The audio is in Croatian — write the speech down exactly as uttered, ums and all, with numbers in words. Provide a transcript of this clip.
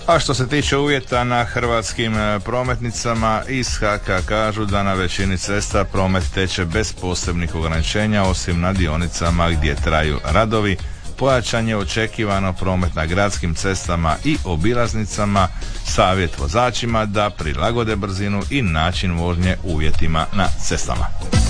A što se tiče uvjeta na hrvatskim prometnicama, iz H A K kažu da na većini cesta promet teče bez posebnih ograničenja, osim na dionicama gdje traju radovi. Pojačan je očekivano promet na gradskim cestama i obilaznicama. Savjet vozačima da prilagode brzinu i način vožnje uvjetima na cestama.